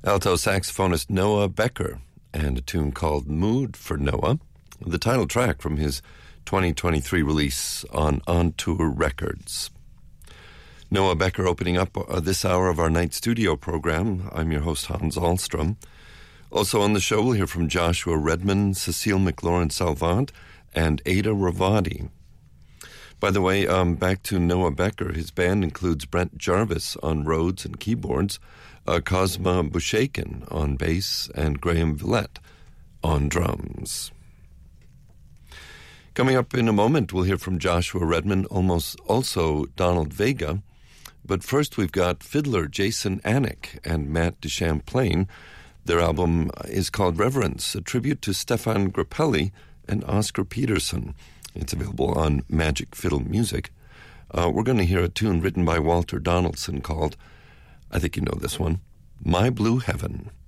alto saxophonist Noah Becker, and a tune called Mood for Noah, the title track from his 2023 release on Tour Records. Noah Becker opening up this hour of our night studio program. I'm your host, Hans Ahlstrom. Also on the show, we'll hear from Joshua Redman, Cecile McLaurin-Salvant, and Ada Ravadi. By the way, back to Noah Becker. His band includes Brent Jarvis on Rhodes and keyboards, Cosma Bushakin on bass, and Graham Villette on drums. Coming up in a moment, we'll hear from Joshua Redman, also Donald Vega. But first, we've got fiddler Jason Anik and Matt DeChamplain. Their album is called Reverence, a tribute to Stefan Grappelli and Oscar Peterson. It's available on Magic Fiddle Music. We're going to hear a tune written by Walter Donaldson called, I think you know this one, My Blue Heaven.